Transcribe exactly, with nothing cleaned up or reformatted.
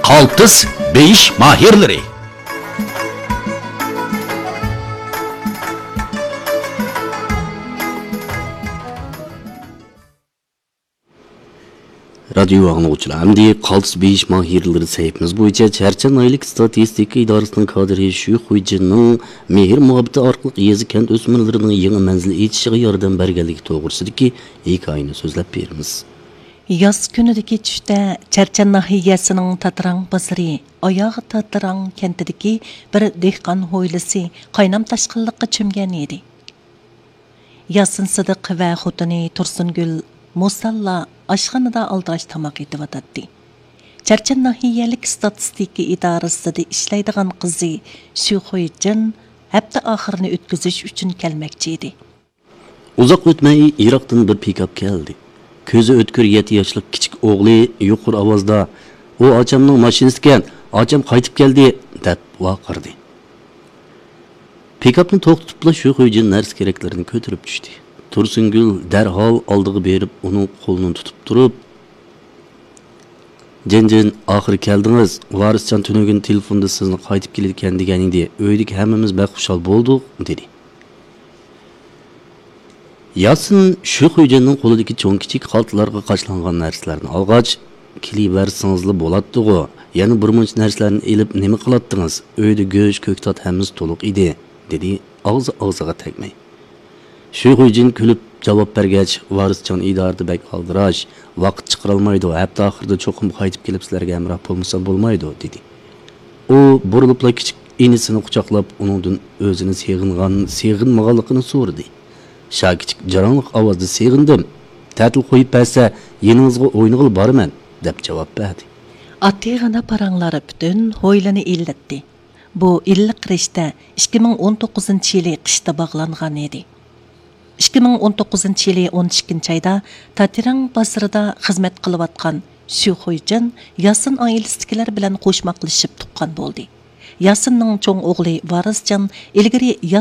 Kaltız beyiş mahirleri. Radyo anlıqçılar, hamdi qaltis beyiş mahirleri sayfımız boyunca Çerçen aylık statistika idarasının kadri şu Xuyjinning mehr muhabbeti arqılıq yezi kent ösmürlerinin yeni menzili yetişiği yardım bergeligi toğırsidiki hikayeni sözlep berimiz. Yaz günüdeki düşte Çerçen nahiyasının Tatarang basırı, ayağı Tatarang kentideki bir dehqan hoylisi qaynam taşqıllıqqa çömgen edi. Yasin Sıdık ve xotini Tursungül Musalla aşxanada aldıraş tamaq etib ataddı. Çerçen nahiyalik statistika idarasida işlaydigan qizi Shu Xuyjin hafta oxirini o'tkazish uchun kelmoqchi edi. Uzaq o'tmay Iroqdan bir pikap keldi. Ko'zi o'tkir yetti yoshlik kichik o'g'li yuqori ovozda "O achamning mashinasi ekan, acham qaytib keldi" deb vaqirdi. Pikapni to'xtatibla Shu Xuyjin narsa keraklarini ko'tarib tushdi. Tursungül derhal aldığı berip onun kolunu tutup durup "Jenjin, ahir keldiniz. Variscan tünügün telefonda sizni qaytib keladigan deganingda o'ydik hammamiz baxushal bo'ldik" dedi. Yasin Shu Xuyjinning qo'lidagi cho'ng kichik xaltalarga qachlangan narsalarni olg'ach, "Kelibersingizli bo'ladi-ku. Yana bir muncha narsalarni elib nima qilatdingiz? Uyda go'sht, ko'ktot hammamiz to'liq edi" dedi og'zi og'ziga tegmay. Shu Xuyjin kulib javob bergach, Varisjon idorada bek aldirash, vaqt chiqarolmaydi, hafta oxirida cho'qim qaytib kelib sizlarga hamroh bo'lmasa bo'lmaydi dedi. U burilibla kichik inisini quchoqlab, uningdan o'zini seg'ingan, seg'inmaganligini so'radi. "Sha kichik jarangliq ovozda seg'indim. Ta'til qo'yib bersa, yeningizga o'ynag'il borman" deb javob berdi. Atig'ana paranglari butun hoylani illatdi. Bu illiq rishta ikki ming o'n to'qqizinchi yili qishda bog'langan edi. ikki ming o'n to'qqizinchi yili o'n ikkinchi ayda Tatarang basırida xizmat qilayotgan Shu Xuyjin Yasin oilasidagilar bilan qo'shmoqlashib tuqqan bo'ldi. Yasinning cho'ng o'g'li Varisjon ilgari